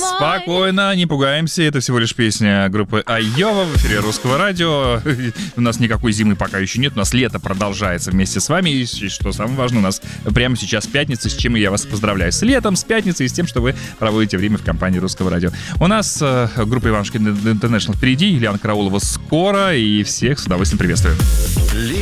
Спокойно, не пугаемся. Это всего лишь песня группы Айова в эфире Русского радио. У нас никакой зимы пока еще нет. У нас лето продолжается вместе с вами. И что самое важное, у нас прямо сейчас пятница, с чем я вас поздравляю. С летом, с пятницей и с тем, что вы проводите время в компании Русского радио. У нас группа Иванушки Интернешнл впереди. Ильяна Караулова скоро. И всех с удовольствием приветствую.